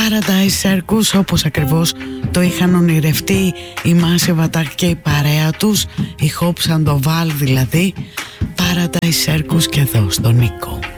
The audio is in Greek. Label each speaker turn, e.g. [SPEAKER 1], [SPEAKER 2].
[SPEAKER 1] Paradise Circus, όπως ακριβώς το είχαν ονειρευτεί η Massive Attack και η παρέα τους, η Hope Sandoval δηλαδή. Paradise Circus και εδώ στο Νίκο.